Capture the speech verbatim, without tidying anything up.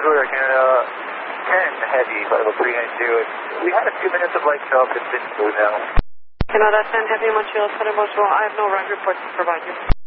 Canada, ten heavy, level three nine two. We had a few minutes of light shelf, it's been blue now. Canada ten heavy, Montreal, Center, Montreal. I have no ride reports to provide you.